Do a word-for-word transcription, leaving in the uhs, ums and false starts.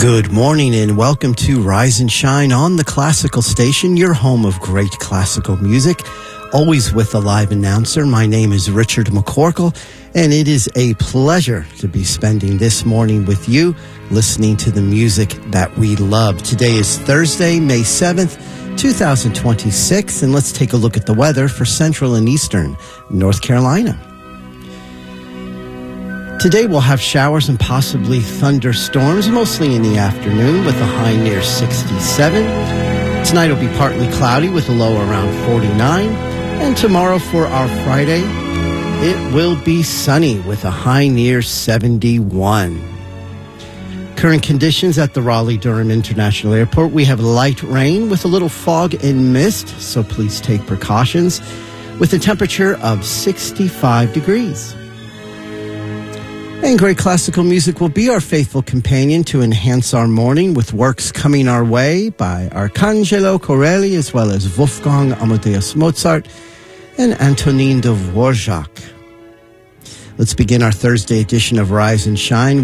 Good morning and welcome to Rise and Shine on the Classical Station, your home of great classical music, always with a live announcer. My name is Richard McCorkle, and it is a pleasure to be spending this morning with you, listening to the music that we love. Today is Thursday, May seventh, twenty twenty-six, and let's take a look at the weather for Central and Eastern North Carolina. Today we'll have showers and possibly thunderstorms, mostly in the afternoon with a high near sixty-seven. Tonight will be partly cloudy with a low around forty-nine. And tomorrow for our Friday, it will be sunny with a high near seventy-one. Current conditions at the Raleigh-Durham International Airport. We have light rain with a little fog and mist, so please take precautions, with a temperature of sixty-five degrees. And great classical music will be our faithful companion to enhance our morning with works coming our way by Arcangelo Corelli as well as Wolfgang Amadeus Mozart and Antonin Dvorak. Let's begin our Thursday edition of Rise and Shine